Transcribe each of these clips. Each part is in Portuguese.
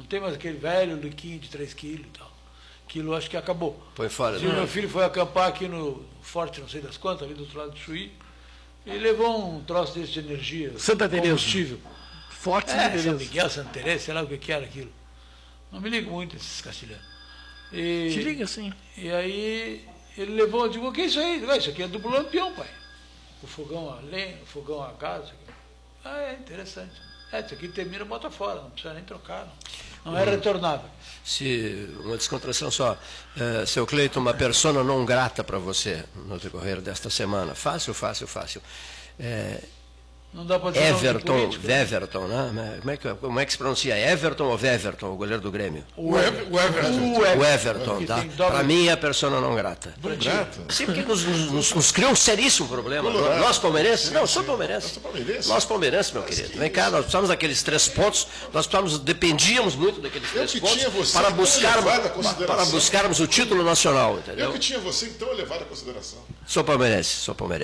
tem mais aquele velho liquinho de 3 quilos e tal. Aquilo acho que acabou. Foi fora. E o meu filho foi acampar aqui no Forte, não sei das quantas, ali do outro lado do Chuí, e levou um troço desse de energia. Santa Teresa. Combustível. Forte Santa São Teresa. Miguel, Santa Teresa, sei lá o que era aquilo. Não me ligo muito esses castilhanos. E, Se liga, sim. e aí ele levou, eu digo, o que é isso aí? Isso aqui é duplo lampião, pai. O fogão a lenha, o fogão a gás. É interessante. Isso aqui termina, bota fora, não precisa nem trocar. Não é retornável. Se uma descontração só, seu Cleiton, uma persona não grata para você no decorrer desta semana. Fácil. Não dá para dizer Everton, Weverton, né? Como é que se pronuncia? Everton ou Weverton, o goleiro do Grêmio? O Everton. O Everton, tá? Para mim é a persona não grata. Não grata? Sim, porque nos criou um seríssimo problema. Nós palmeirenses? Não, sou palmeirense. Nós palmeirenses, meu querido. Vem cá, nós precisamos daqueles 3 pontos, dependíamos muito daqueles 3 pontos para buscarmos o título nacional, entendeu? Eu que tinha você então elevado a consideração. Sou palmeirense.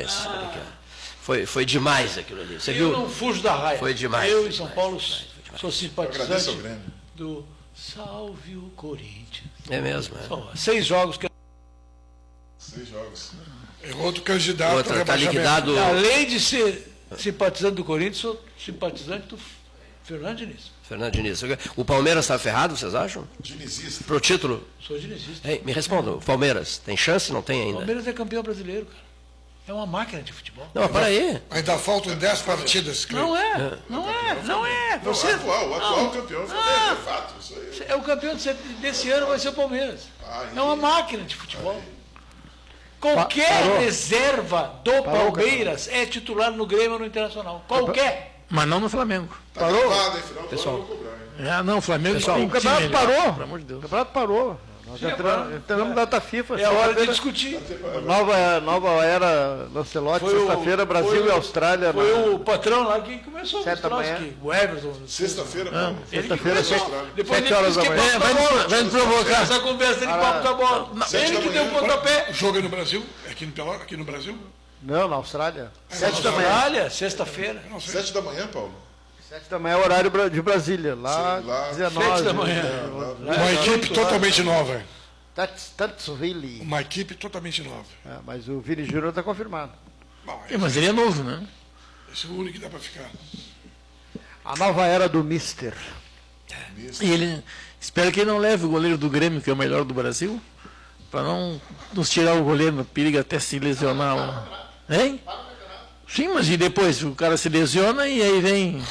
Foi demais aquilo ali. Você viu? Eu não fujo da raia. Foi demais. Eu em São Paulo sou simpatizante ao Grêmio. do Salve o Corinthians. É mesmo. São 6 jogos que 6 jogos. É outro candidato. Outra, ao está rebaixamento. liquidado. além de ser simpatizante do Corinthians, sou simpatizante do Fernando Diniz. Fernando Diniz. O Palmeiras está ferrado, vocês acham? Dinizista. Pro título? Sou dinizista. Ei, me respondam. O Palmeiras tem chance? Não tem O ainda. Palmeiras é campeão brasileiro, cara. É uma máquina de futebol. Não, mas para aí. Ainda faltam 10 partidas. Não é. Você, O atual campeão foi é fato. Isso aí. é o campeão desse ano, vai ser o Palmeiras. É uma máquina de futebol. Qualquer reserva do Palmeiras é titular no Grêmio ou no Internacional. Qualquer. Mas não no Flamengo. Tá gravado, hein? Final do ano eu vou cobrar, hein? Não, o Flamengo Pessoal, tem o time campeonato melhor, parou. Pelo amor de Deus. O campeonato parou. Nós entramos data FIFA. É a hora de discutir. Nova era Lancelotti, Foi o- sexta-feira, Brasil foi o- e Austrália. Foi o patrão lá que começou a 7 da manhã. aqui. O Everton. Sexta-feira, Paulo. Ele Sexta-feira, que começou. Depois 7 ele horas disse da que é manhã. papo da bola. Vai me provocar. Essa conversa de papo da bola. Sete Ele da que deu o manhã. pontapé. O jogo é no Brasil? Aqui no Brasil? Não, na Austrália. 7 da manhã. Olha, sexta-feira. 7 da manhã, Paulo. 7 da manhã é horário de Brasília. Lá, Sim, lá. 19. 7 da manhã. Uma equipe totalmente nova. Tatsville. Uma equipe totalmente nova. Mas o Vini Júnior está confirmado. Bom, Mas ele é novo, né? esse é o único que dá para ficar. A nova era do Mister. E ele espera que ele não leve o goleiro do Grêmio, que é o melhor do Brasil, para não nos tirar o goleiro no perigo até se lesionar. Hein? Sim, mas e depois o cara se lesiona e aí vem.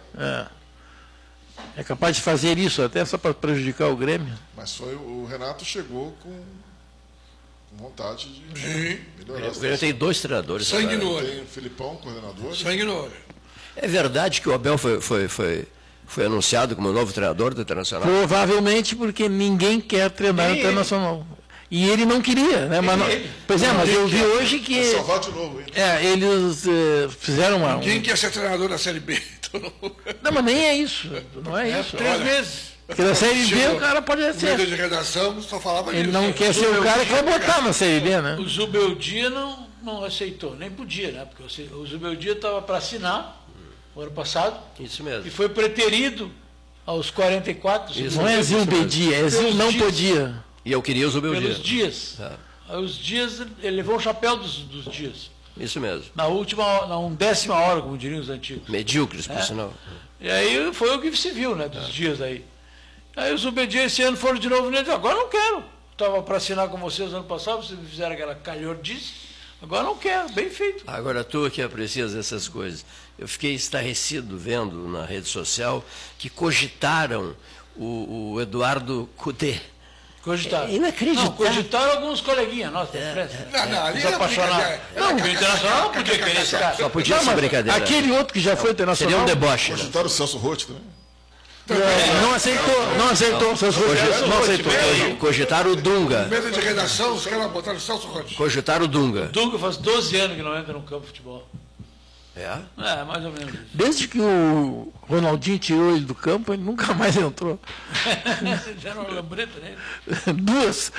É capaz de fazer isso até só para prejudicar o Grêmio. Mas o Renato chegou com vontade de Sim. melhorar a O Grêmio tem 2 treinadores. Sangue agora. no olho. Tem o Filipão, coordenador. Sangue no olho. É verdade que o Abel foi anunciado como novo treinador do Internacional? Provavelmente porque ninguém quer treinar o Internacional. E ele não queria, né? Mas eu vi hoje que Vai salvar de novo, hein? eles fizeram uma. Quem quer ser treinador da Série B? Não, mas nem é isso. Não é isso. 3 meses. Porque na Série B o cara pode O ser. medo de redação só falava Ele disso. não quer ser o cara que vai botar na Série B, né? O Zubeldia não aceitou, nem podia, né? Porque o Zubeldia estava para assinar o ano passado Isso e mesmo. foi preterido aos 44. Isso. Não é Zilbedia, é Zil não podia. E eu queria o Zubeldia. Pelos dias. Tá. Aí os dias, ele levou o chapéu dos dias. Isso mesmo. Na 10ª hora, como diriam os antigos. Medíocres, por sinal. E aí foi o que se viu, né, dos dias aí. Aí os Zubeldia esse ano foram de novo nele, agora não quero. Estava para assinar com vocês ano passado, vocês me fizeram aquela calhordice, agora não quero, bem feito. Agora, tu que aprecias essas coisas, eu fiquei estarrecido vendo na rede social que cogitaram o Eduardo Cudê. Cogitaram. É inacreditável. Não, cogitaram alguns coleguinhas nossos da imprensa. Não, ali Os era apaixonados. brincadeira. Não, o Internacional não podia querer esse cara. Só podia ser brincadeira. Aquele outro que já foi Seria internacional um deboche. Né? Cogitaram o Celso Roth também. não aceitou. Seus não aceitou. Cogitaram o Dunga. Mesa de redação, os caras botaram o Celso Roth. Cogitaram o Dunga. Dunga faz 12 anos que não entra no campo de futebol. É? É, mais ou menos isso. Desde que o Ronaldinho tirou ele do campo, ele nunca mais entrou. Deram uma lambreta nele. 2.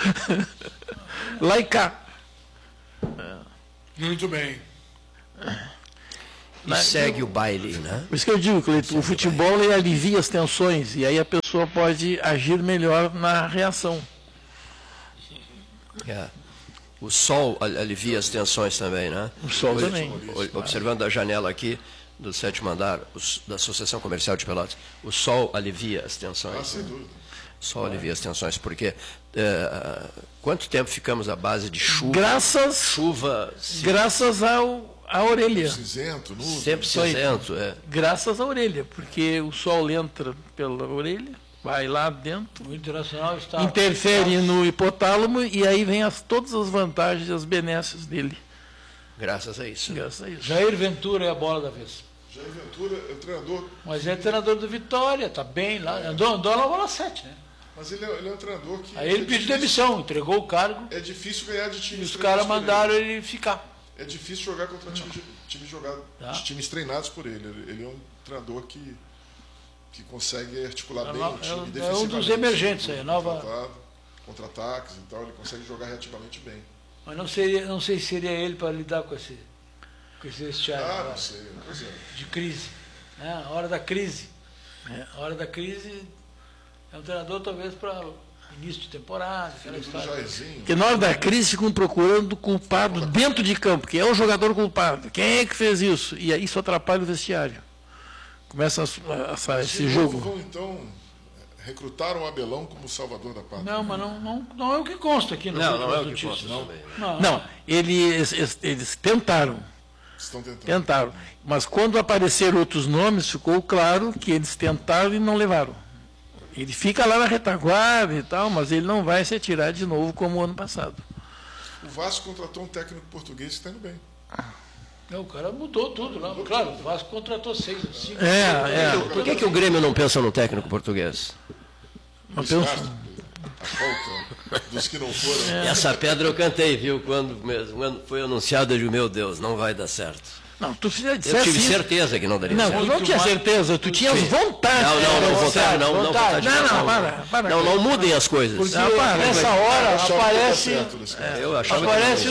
Lá e cá. Muito bem. E segue o baile, né? Por isso que eu digo, Cleiton, o futebol ele alivia as tensões e aí a pessoa pode agir melhor na reação. O sol alivia as tensões também, né? O sol também. Observando da janela aqui, do 7º andar, da Associação Comercial de Pelotas, o sol alivia as tensões. Sem dúvida. O sol alivia as tensões, porque quanto tempo ficamos à base de chuva? Graças à orelha. Cinzento, nuvem. Sempre cinzento, Graças à orelha, porque o sol entra pela orelha, vai lá dentro, O Internacional está... interfere no hipotálamo e aí vem todas as vantagens e as benesses dele. Graças a isso. Graças a isso. Jair Ventura é a bola da vez. Jair Ventura é treinador. Mas é treinador do Vitória, está bem lá. Andou na bola 7, né? Mas ele é um treinador que. Aí ele pediu demissão, entregou o cargo É difícil ganhar de e times. os caras treinados por mandaram ele ficar. É difícil jogar contra times treinados por ele. Ele é um treinador que consegue articular bem o time defensivamente. É um dos emergentes aí, Contra-ataques e tal, ele consegue jogar relativamente bem. Mas não sei se seria ele para lidar com esse vestiário Não sei. Pois é. de crise. A hora da crise. A hora da crise é um treinador talvez para início de temporada, aquela Filho do história. Jairzinho. Porque na hora da crise ficam procurando culpado dentro de campo, que é o jogador culpado. Quem é que fez isso? E aí isso atrapalha o vestiário. Começa esse jogo. Vão, então, recrutar o Abelão como salvador da pátria. Não, mas não é o que consta aqui. Não é o que consta. Não, eles tentaram. Estão tentando. Tentaram. Mas quando apareceram outros nomes, ficou claro que eles tentaram e não levaram. Ele fica lá na retaguarda e tal, mas ele não vai se atirar de novo como o ano passado. O Vasco contratou um técnico português que está indo bem. O cara mudou tudo lá. Claro, o Vasco contratou 6 ou 5. Por que o Grêmio não pensa no técnico português? Não penso. A falta dos que não foram. Essa pedra eu cantei, viu? Quando foi anunciado, eu digo, meu Deus, não vai dar certo. Não, tu Eu tive certeza que não daria Não, certo. tu não tinha certeza, tu tinha vontade. Não mudem as coisas. Porque nessa hora Eu achava aparece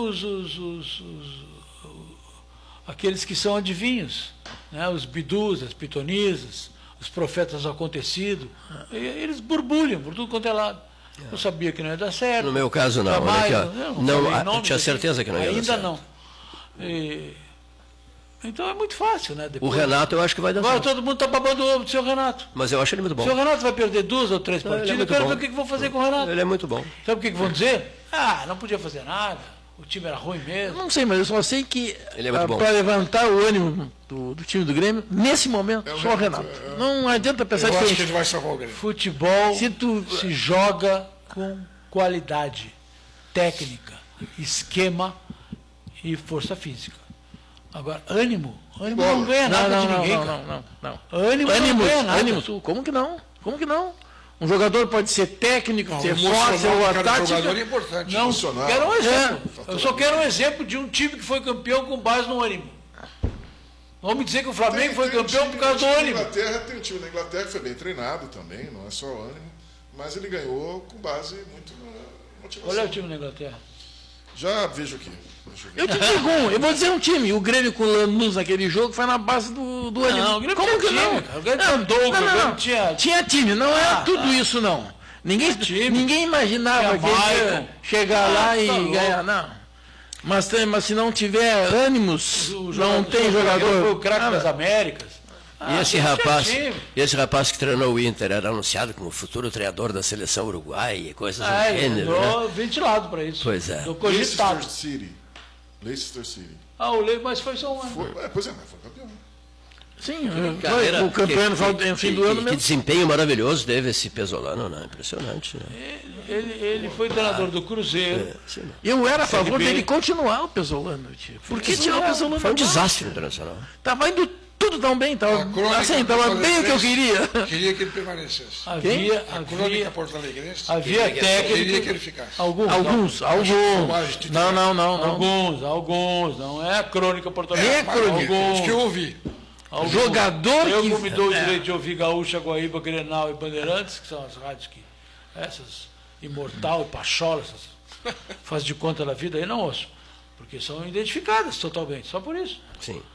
que aqueles que são adivinhos, né? Os bidus, as pitonisas, os profetas do acontecido. Eles borbulham por tudo quanto é lado. Eu sabia que não ia dar certo. No meu caso, não. Jamais, Olha aqui, eu tinha certeza que não ia dar certo. Ainda não. Então é muito fácil, né? O Renato eu acho que vai dar Agora certo. todo mundo está babando o ovo do seu Renato. Mas eu acho ele muito bom. O seu Renato vai perder 2 ou 3 partidas. ele é Eu quero muito ver o que vão fazer com o Renato. Ele é muito bom. Sabe o que vão dizer? Não podia fazer nada. O time era ruim mesmo. Não sei, mas eu só sei que Ele é muito bom. para levantar o ânimo do time do Grêmio, nesse momento, só o Renato. Não adianta pensar Eu acho que diferente. ele vai salvar o Grêmio. Futebol se joga com qualidade, técnica, esquema e força física. Agora, ânimo não ganha nada de ninguém, cara. Não. Ânimo não ganha nada. Ânimo, como que não? Como que não? Um jogador pode ser técnico, Não, ser o forte, ser emocional de cada tático. jogador é importante. Não, Funcional. quero um exemplo. Eu só quero um exemplo de um time que foi campeão com base no ânimo. Não vamos dizer que o Flamengo foi campeão por causa do ânimo. Tem um time da Inglaterra que foi bem treinado também, não é só o ânimo, mas ele ganhou com base muito na motivação. Olha o time da Inglaterra. Já vejo aqui. Deixa Eu te digo eu vou dizer um time. O Grêmio com o Lanús naquele jogo foi na base do ânimo. Não, o Grêmio Como tinha que não? time, cara. O Grêmio tinha Douglas, o Grêmio tinha... Tinha time, não é tudo isso não. Ninguém imaginava que ele ia chegar lá e louco. ganhar, não. Mas se não tiver ânimos, não tem jogador. Foi o craque das Américas. E esse rapaz que treinou o Inter era anunciado como futuro treinador da seleção uruguaia, coisas do Ele gênero, andou né? ventilado para isso. Pois é. Do cogitado. Leicester City. O Leite, mas foi só um ano. Pois é, mas foi campeão. Sim, Carreira, o campeão no fim do ano que mesmo. desempenho maravilhoso teve esse Pesolano, né? Impressionante. Né? Ele foi treinador do Cruzeiro. Eu era a favor dele continuar o Pesolano. Por que tirar o Pesolano? Foi um desastre internacional. Estava indo tudo tão bem, estava bem o que eu queria. Queria que ele permanecesse. Havia Crônica porto-alegrense. havia Queria que técnico. ele ficasse. Alguns. Não. Alguns. Não é a crônica portuguesa. É crônica. Os que eu ouvi. Jogador Eu que... me dou o direito de ouvir Gaúcha, Guaíba, Grenal e Bandeirantes, que são as rádios que... Essas, Imortal, Pachola, essas faz de conta da vida aí, não ouço. Porque são identificadas totalmente, só por isso. Sim.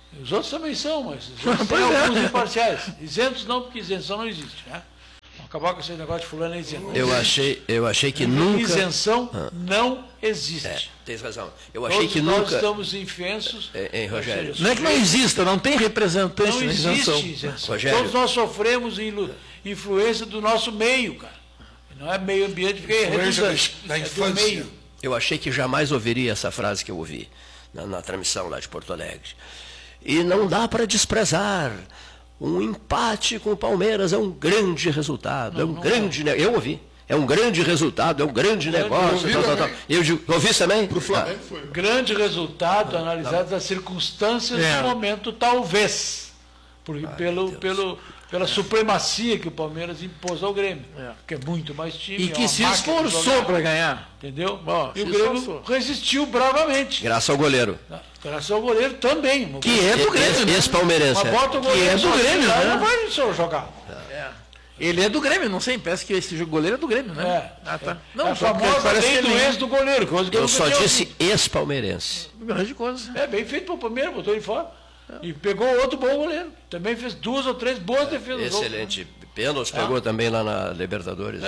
Os outros também são, mas tem alguns imparciais. Isentos não, porque isenção não existe, né? Vamos acabar com esse negócio de fulano é isento. Eu achei que nunca... Isenção não existe. Tem razão. Eu achei que nunca... Nós estamos infensos... Rogério. Não é que não exista, não tem representante na isenção. Não existe isenção. Rogério. Todos nós sofremos influência do nosso meio, cara. Não é meio ambiente, porque é redundante. Da infância. Do meio. Eu achei que jamais ouviria essa frase que eu ouvi na transmissão lá de Porto Alegre. E não dá para desprezar. Um empate com o Palmeiras é um grande resultado. Eu ouvi. É um grande resultado, é um grande negócio. Eu ouvi também? Para o Flamengo foi. Grande resultado, analisado as circunstâncias do momento, talvez. Porque pela supremacia que o Palmeiras impôs ao Grêmio. Que é muito mais time. E que se esforçou para ganhar. Entendeu? E o Grêmio resistiu bravamente. Graças ao goleiro. Graças ao goleiro também. Que é do Grêmio. Ex-palmeirense. Mas bota o goleiro. Que é do Grêmio, né? Não vai só jogar. Ele é do Grêmio, não sei, parece que esse goleiro é do Grêmio, né? Tá. Não, a famosa lei do ex do goleiro. Eu só disse ex-palmeirense. Grande coisa. Bem feito para o Palmeiras, botou ele fora. E pegou outro bom goleiro. Também fez 2 ou 3 boas defesas. Excelente. Pênalti pegou também lá na Libertadores.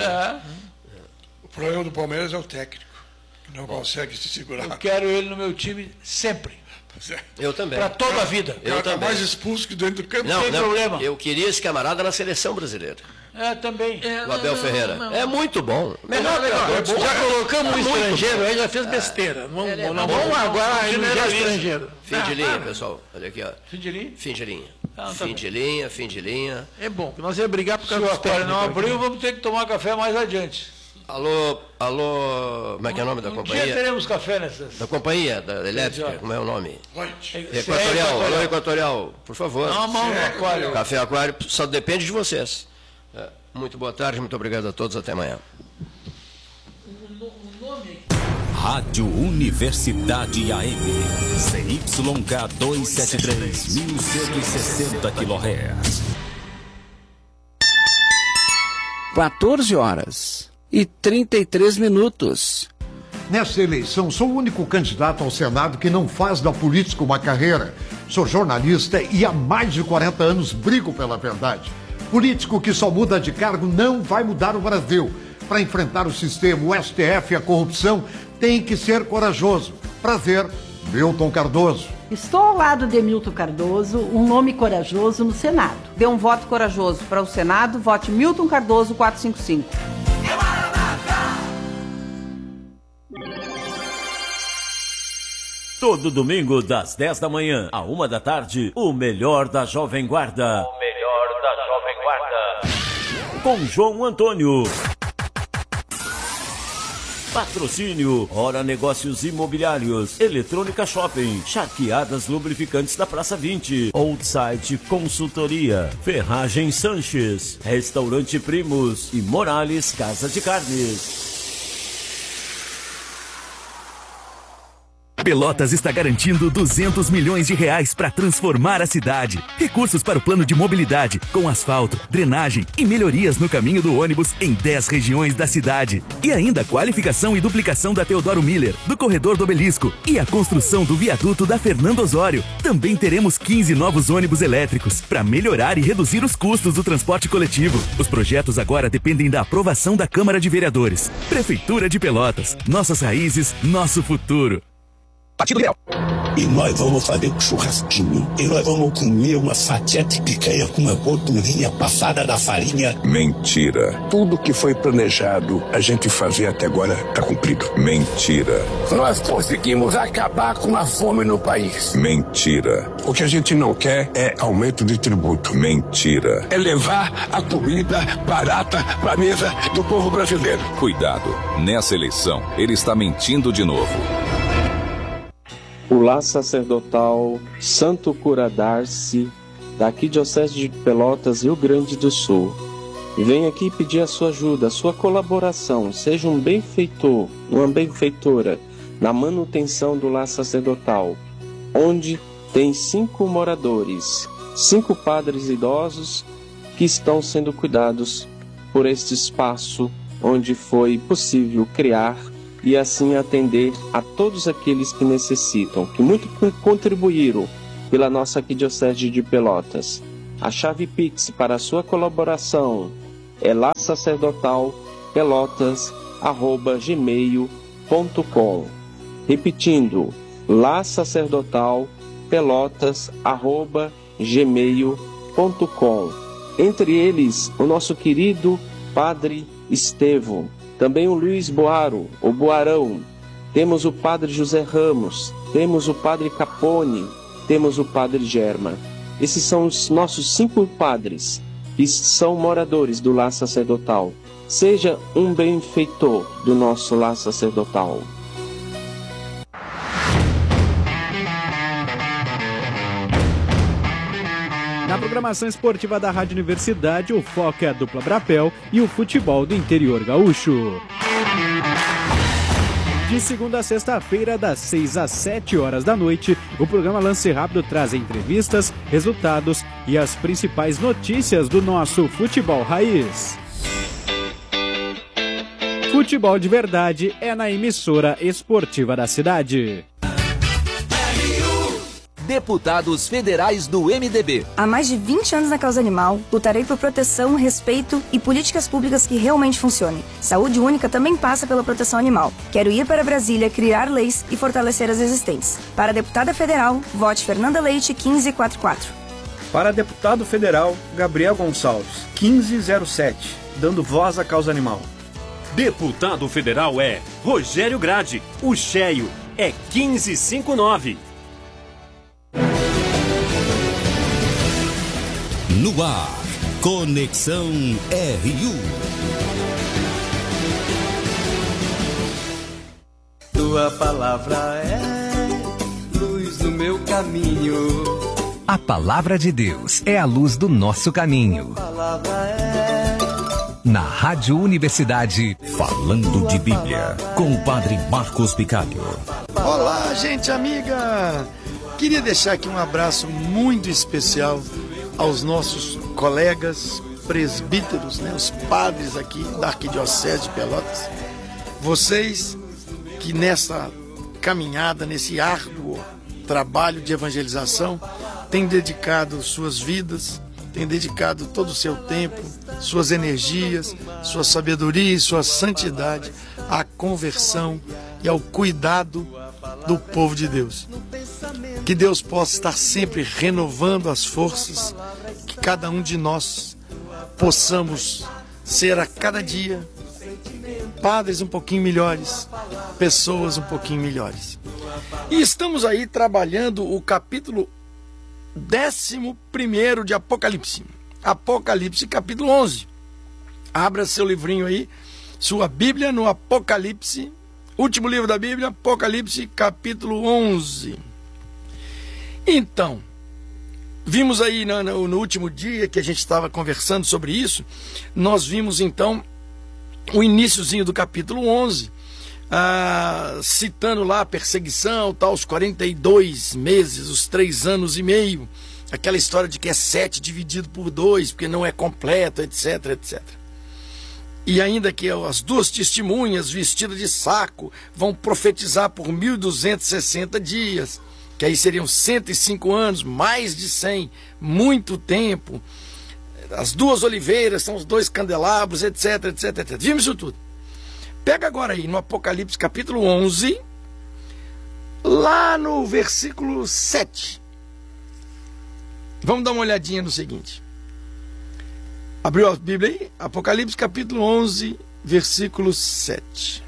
O problema do Palmeiras é o técnico, que não consegue se segurar. Eu quero ele no meu time sempre. Eu também. Para toda a vida. Eu também. Mais expulso que dentro do campo. Não tem problema. Eu queria esse camarada na seleção brasileira. Também. O Abel Ferreira. É muito bom. Melhor, já colocamos um estrangeiro aí, já fez besteira. Não vamos agora elogiar estrangeiro. Fim de linha, pessoal. Olha aqui, ó. Fim de linha? Fim de linha. Fim de linha. É bom, que nós ia brigar por causa do técnico. Se não abriu, vamos ter que tomar café mais adiante. Alô, como é que é o nome da companhia? Dia teremos café nessas. Da companhia, da elétrica, como é o nome? Equatorial. Alô, Equatorial, por favor. Aquário. Café Aquário só depende de vocês. Muito boa tarde, muito obrigado a todos, até amanhã. Rádio Universidade AM, CYK 273, 1160 kHz. 14h33. Nesta eleição, sou o único candidato ao Senado que não faz da política uma carreira. Sou jornalista e há mais de 40 anos brigo pela verdade. Político que só muda de cargo não vai mudar o Brasil. Para enfrentar o sistema, o STF e a corrupção, tem que ser corajoso. Prazer, Milton Cardoso. Estou ao lado de Milton Cardoso, um nome corajoso no Senado. Dê um voto corajoso para o Senado, vote Milton Cardoso 455. Todo domingo, das 10 da manhã à 1 da tarde, o melhor da Jovem Guarda. Com João Antônio. Patrocínio, Hora Negócios Imobiliários, Eletrônica Shopping, Charqueadas Lubrificantes da Praça 20, Outside Consultoria, Ferragem Sanches, Restaurante Primos e Morales Casa de Carnes. Pelotas está garantindo 200 milhões de reais para transformar a cidade. Recursos para o plano de mobilidade, com asfalto, drenagem e melhorias no caminho do ônibus em 10 regiões da cidade. E ainda qualificação e duplicação da Teodoro Miller, do Corredor do Obelisco e a construção do viaduto da Fernando Osório. Também teremos 15 novos ônibus elétricos para melhorar e reduzir os custos do transporte coletivo. Os projetos agora dependem da aprovação da Câmara de Vereadores. Prefeitura de Pelotas. Nossas raízes, nosso futuro. Partido Liberal. E nós vamos fazer um churrasquinho. E nós vamos comer uma fatia de picanha com uma gordurinha passada da farinha. Mentira. Tudo que foi planejado a gente fazer até agora está cumprido. Mentira. Nós conseguimos acabar com a fome no país. Mentira. O que a gente não quer é aumento de tributo. Mentira. É levar a comida barata para a mesa do povo brasileiro. Cuidado. Nessa eleição, ele está mentindo de novo. O lar sacerdotal Santo Cura Darcy, da Arquidiocese de Pelotas, Rio Grande do Sul, vem aqui pedir a sua ajuda, a sua colaboração. Seja um benfeitor, uma benfeitora na manutenção do lar sacerdotal, onde tem 5 moradores, 5 padres idosos que estão sendo cuidados por este espaço onde foi possível criar e assim atender a todos aqueles que necessitam, que muito contribuíram pela nossa Arquidiocese de Pelotas. A chave Pix para sua colaboração é lasacerdotalpelotas@gmail.com. Repetindo, lasacerdotalpelotas@gmail.com. Entre eles, o nosso querido Padre Estevão, também o Luiz Boaro, o Boarão, temos o Padre José Ramos, temos o Padre Capone, temos o Padre Germa. Esses são os nossos 5 padres que são moradores do lar sacerdotal. Seja um benfeitor do nosso lar sacerdotal. Na programação esportiva da Rádio Universidade, o foco é a dupla Brapel e o futebol do interior gaúcho. De segunda a sexta-feira, das 6 às 7 horas da noite, o programa Lance Rápido traz entrevistas, resultados e as principais notícias do nosso futebol raiz. Futebol de verdade é na emissora esportiva da cidade. Deputados federais do MDB. Há mais de 20 anos na causa animal, lutarei por proteção, respeito e políticas públicas que realmente funcionem. Saúde única também passa pela proteção animal. Quero ir para Brasília, criar leis e fortalecer as existentes. Para deputada federal, vote Fernanda Leite 1544. Para deputado federal, Gabriel Gonçalves 1507, dando voz à causa animal. Deputado federal é Rogério Grade, o cheio é 1559. No ar, Conexão RU. Tua palavra é luz no meu caminho. A palavra de Deus é a luz do nosso caminho. A palavra é... Na Rádio Universidade, falando de Bíblia, com o Padre Marcos Picalho. Olá, gente amiga! Queria deixar aqui um abraço muito especial aos nossos colegas presbíteros, né, os padres aqui da Arquidiocese de Pelotas. Vocês que nessa caminhada, nesse árduo trabalho de evangelização, têm dedicado suas vidas, têm dedicado todo o seu tempo, suas energias, sua sabedoria e sua santidade à conversão e ao cuidado do povo de Deus. Que Deus possa estar sempre renovando as forças, que cada um de nós possamos ser a cada dia padres um pouquinho melhores, pessoas um pouquinho melhores. E estamos aí trabalhando o capítulo 11º de Apocalipse. Apocalipse, capítulo 11. Abra seu livrinho aí, sua Bíblia no Apocalipse, último livro da Bíblia, Apocalipse, capítulo 11. Então, vimos aí no último dia que a gente estava conversando sobre isso, nós vimos então o iniciozinho do capítulo 11, citando lá a perseguição, tal, os 42 meses, os 3 anos e meio, aquela história de que é 7 dividido por 2, porque não é completo, etc, etc. E ainda que as 2 testemunhas vestidas de saco vão profetizar por 1260 dias, que aí seriam 105 anos, mais de 100, muito tempo. As 2 oliveiras são os 2 candelabros, etc, etc, etc. Vimos isso tudo. Pega agora aí no Apocalipse capítulo 11, lá no versículo 7. Vamos dar uma olhadinha no seguinte. Abriu a Bíblia aí? Apocalipse capítulo 11, versículo 7.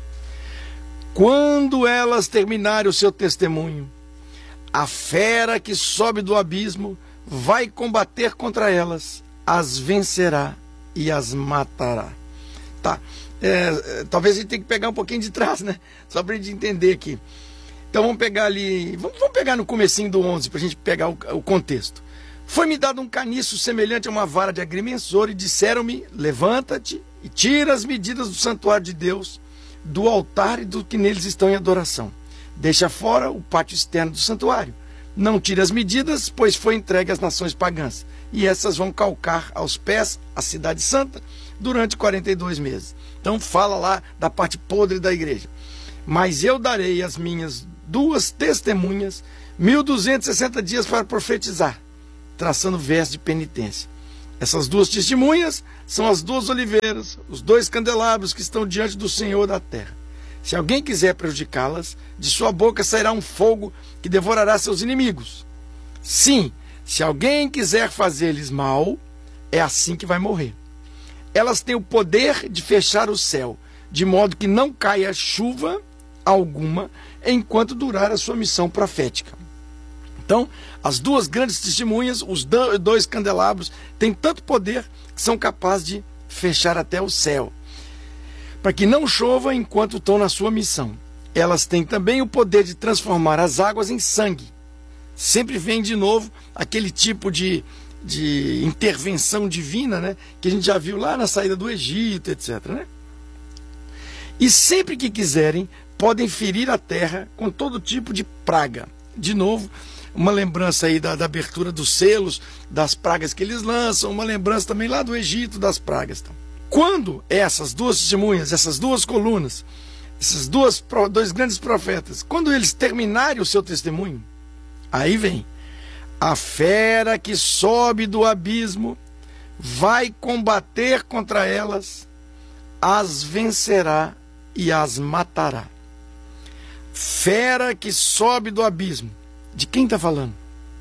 Quando elas terminarem o seu testemunho, a fera que sobe do abismo vai combater contra elas, as vencerá e as matará. Tá. Talvez a gente tenha que pegar um pouquinho de trás, né? Só para a gente entender aqui. Então vamos pegar ali, vamos pegar no comecinho do 11 para a gente pegar o contexto. Foi-me dado um caniço semelhante a uma vara de agrimensor e disseram-me, levanta-te e tira as medidas do santuário de Deus, do altar e do que neles estão em adoração. Deixa fora o pátio externo do santuário. Não tire as medidas, pois foi entregue às nações pagãs. E essas vão calcar aos pés a cidade santa durante 42 meses. Então fala lá da parte podre da igreja. Mas eu darei as minhas 2 testemunhas, 1.260 dias para profetizar, traçando verso de penitência. Essas duas testemunhas são as duas oliveiras, os dois candelabros que estão diante do Senhor da terra. Se alguém quiser prejudicá-las, de sua boca sairá um fogo que devorará seus inimigos. Sim, se alguém quiser fazer-lhes mal, é assim que vai morrer. Elas têm o poder de fechar o céu, de modo que não caia chuva alguma enquanto durar a sua missão profética. Então, as duas grandes testemunhas, os dois candelabros, têm tanto poder que são capazes de fechar até o céu, para que não chova enquanto estão na sua missão. Elas têm também o poder de transformar as águas em sangue. Sempre vem de novo aquele tipo de intervenção divina, né, que a gente já viu lá na saída do Egito, etc. Né? E sempre que quiserem, podem ferir a terra com todo tipo de praga. De novo, uma lembrança aí da abertura dos selos, das pragas que eles lançam, uma lembrança também lá do Egito, das pragas. Quando essas duas testemunhas, essas duas colunas, esses dois grandes profetas, quando eles terminarem o seu testemunho, aí vem: a fera que sobe do abismo vai combater contra elas, as vencerá e as matará. Fera que sobe do abismo. De quem está falando?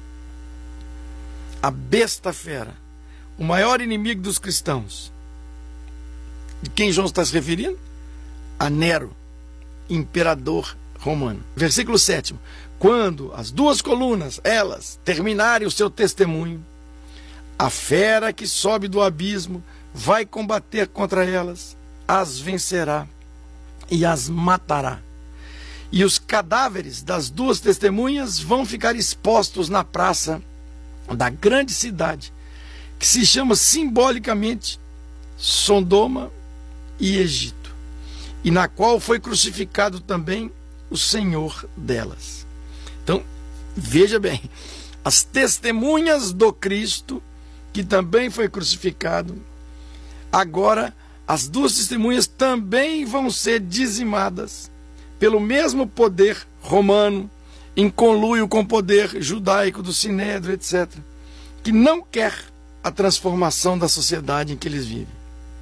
A besta fera, o maior inimigo dos cristãos. De quem João está se referindo? A Nero, imperador romano. Versículo 7. Quando as duas colunas, elas, terminarem o seu testemunho, a fera que sobe do abismo vai combater contra elas, as vencerá e as matará. E os cadáveres das duas testemunhas vão ficar expostos na praça da grande cidade, que se chama simbolicamente Sodoma e Egito, e na qual foi crucificado também o Senhor delas. Então, veja bem, as testemunhas do Cristo, que também foi crucificado, agora as duas testemunhas também vão ser dizimadas pelo mesmo poder romano, em conluio com o poder judaico do Sinédrio, etc., que não quer a transformação da sociedade em que eles vivem.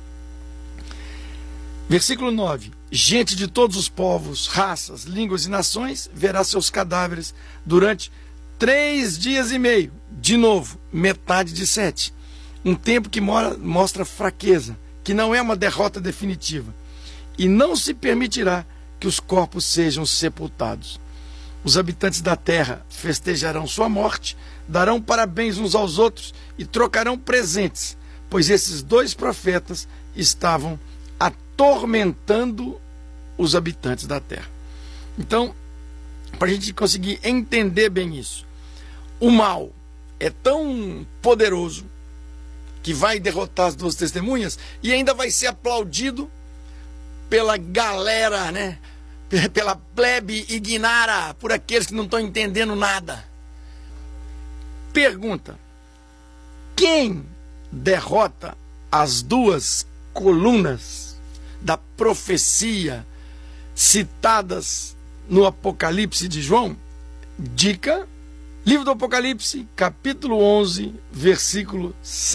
Versículo 9. Gente de todos os povos, raças, línguas e nações verá seus cadáveres durante 3 dias e meio. De novo, metade de 7. Um tempo que mostra fraqueza, que não é uma derrota definitiva. E não se permitirá que os corpos sejam sepultados. Os habitantes da terra festejarão sua morte, darão parabéns uns aos outros e trocarão presentes, pois esses dois profetas estavam atormentando os habitantes da terra. Então, para a gente conseguir entender bem isso, o mal é tão poderoso que vai derrotar as duas testemunhas e ainda vai ser aplaudido pela galera, né? Pela plebe ignara, por aqueles que não estão entendendo nada. Pergunta: quem derrota as duas colunas da profecia citadas no Apocalipse de João? Dica: livro do Apocalipse, capítulo 11, versículo 7.